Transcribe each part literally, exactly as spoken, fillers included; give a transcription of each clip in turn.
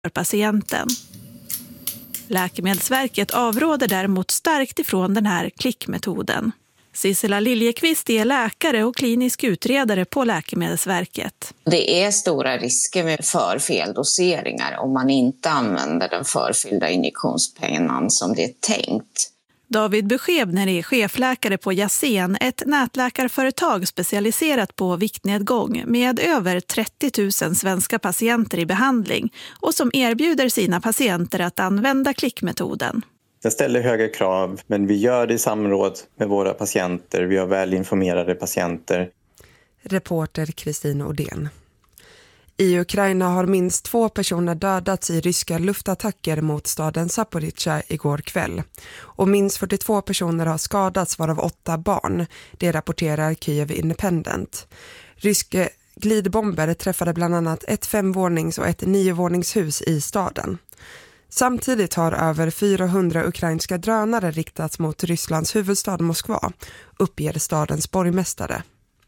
för patienten. Läkemedelsverket avråder däremot starkt ifrån den här klickmetoden. Sissela Liljekvist är läkare och klinisk utredare på Läkemedelsverket. Det är stora risker med förfeldoseringar om man inte använder den förfyllda injektionspennan som det är tänkt. David Beskebner är chefläkare på Jasen, ett nätläkarföretag specialiserat på viktnedgång med över trettio tusen svenska patienter i behandling och som erbjuder sina patienter att använda klickmetoden. Det ställer höga krav, men vi gör det i samråd med våra patienter. Vi har väl informerade patienter. Reporter Kristin Odén. I Ukraina har minst två personer dödats i ryska luftattacker mot staden Zaporizjzja igår kväll. Och minst fyrtiotvå personer har skadats, varav åtta barn. Det rapporterar Kyiv Independent. Ryska glidbomber träffade bland annat ett femvånings- och ett niovåningshus i staden. Samtidigt har över fyrahundra ukrainska drönare riktats mot Rysslands huvudstad Moskva, uppger stadens borgmästare.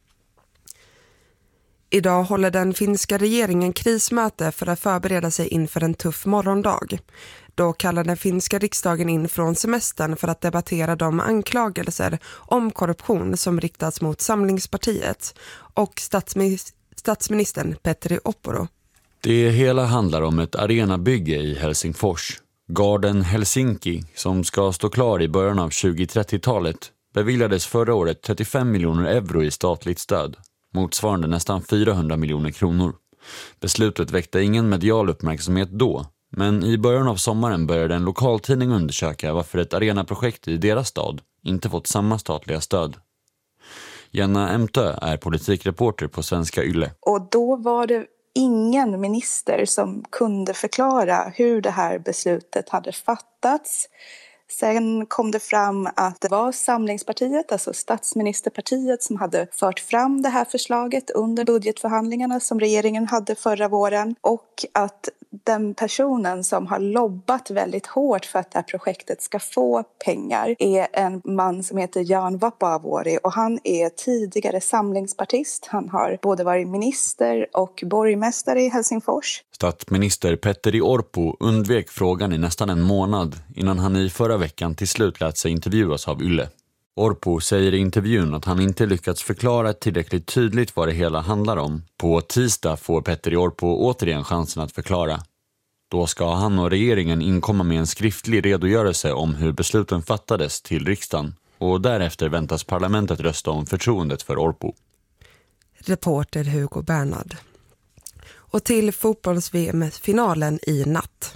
Idag håller den finska regeringen krismöte för att förbereda sig inför en tuff morgondag. Då kallar den finska riksdagen in från semestern för att debattera de anklagelser om korruption som riktats mot Samlingspartiet och statsminister, statsministern Petteri Orpo. Det hela handlar om ett arenabygge i Helsingfors. Garden Helsinki, som ska stå klar i början av tjugo-trettiotalet, beviljades förra året trettiofem miljoner euro i statligt stöd, motsvarande nästan fyrahundra miljoner kronor. Beslutet väckte ingen medial uppmärksamhet då, men i början av sommaren började en lokaltidning undersöka varför ett arenaprojekt i deras stad inte fått samma statliga stöd. Jenna Emtö är politikreporter på Svenska Yle. Och då var det ingen minister som kunde förklara hur det här beslutet hade fattats. Sen kom det fram att det var Samlingspartiet, alltså statsministerpartiet, som hade fört fram det här förslaget under budgetförhandlingarna som regeringen hade förra våren. Och att den personen som har lobbat väldigt hårt för att det här projektet ska få pengar är en man som heter Jan Vapaavuori, och han är tidigare samlingspartist. Han har både varit minister och borgmästare i Helsingfors. Statsminister Petteri Orpo undvek frågan i nästan en månad innan han i förra veckan till slut lät sig intervjuas av Yle. Orpo säger i intervjun att han inte lyckats förklara tillräckligt tydligt vad det hela handlar om. På tisdag får Petteri Orpo återigen chansen att förklara. Då ska han och regeringen inkomma med en skriftlig redogörelse om hur besluten fattades till riksdagen, och därefter väntas parlamentet rösta om förtroendet för Orpo. Reporter Hugo Bernhard. Och till fotbolls-V M-finalen i natt.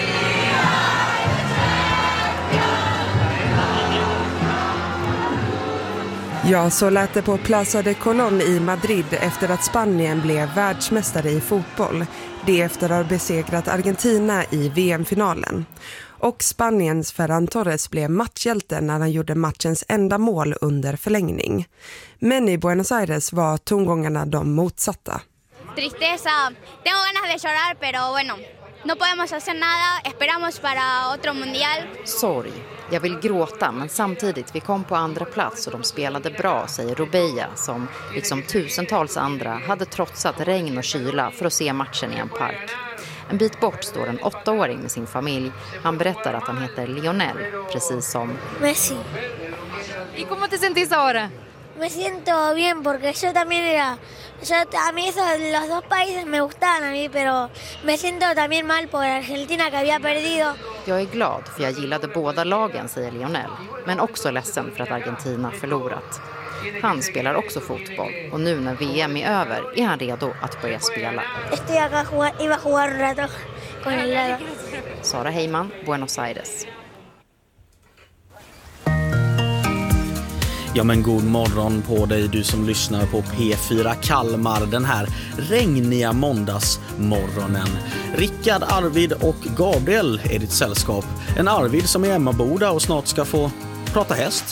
Ja, så lät det på Plaza de Colón i Madrid efter att Spanien blev världsmästare i fotboll. Det efter att ha besegrat Argentina i V M-finalen. Och Spaniens Ferran Torres blev matchhjälte när han gjorde matchens enda mål under förlängning. Men i Buenos Aires var tongångarna de motsatta. Tristeza, tengo ganas de llorar, pero bueno, no podemos hacer nada, esperamos para otro mundial. Sorg. Jag vill gråta, men samtidigt, vi kom på andra plats och de spelade bra, säger Rubeia, som liksom tusentals andra hade trotsat regn och kyla för att se matchen i en park. En bit bort står en åttaåring med sin familj. Han berättar att han heter Lionel, precis som Messi. ¿Y cómo te sentís ahora? Me siento bien porque yo también era, yo, a mí esos, los dos países me gustaban a mí, pero me siento también mal por Argentina que había perdido. Jag är glad för jag gillade båda lagen, säger Lionel, men också ledsen för att Argentina förlorat. Han spelar också fotboll och nu när V M är över är han redo att börja spela. Estoy acá, iba a jugar un rato con el lado. Sara Heyman, Buenos Aires. Ja, men god morgon på dig, du som lyssnar på P fyra Kalmar den här regniga måndagsmorgonen. Rickard, Arvid och Gabriel är ditt sällskap. En Arvid som är Emmaboda och snart ska få prata häst.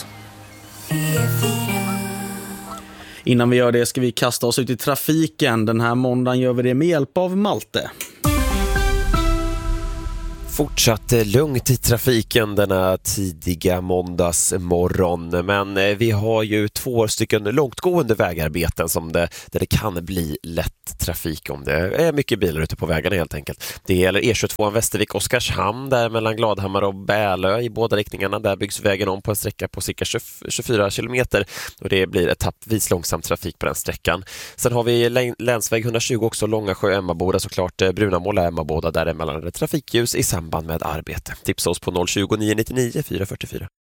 Innan vi gör det ska vi kasta oss ut i trafiken. Den här måndagen gör vi det med hjälp av Malte. Fortsatt lugnt i trafiken denna tidiga måndagsmorgon, men vi har ju två stycken långtgående vägarbeten som det, där det kan bli lätt trafik om det är mycket bilar ute på vägarna helt enkelt. Det gäller E tjugotvå Västervik-Oskarshamn där mellan Gladhammar och Bälö i båda riktningarna. Där byggs vägen om på en sträcka på cirka tjugofyra kilometer och det blir etappvis långsam trafik på den sträckan. Sen har vi länsväg etthundratjugo också, Långasjö-Emmaboda såklart, Brunamåla-Emmaboda där är mellan trafikljus i samband med arbete. Tipsa oss på noll tjugo, nio nittionio, fyra fyrtiofyra.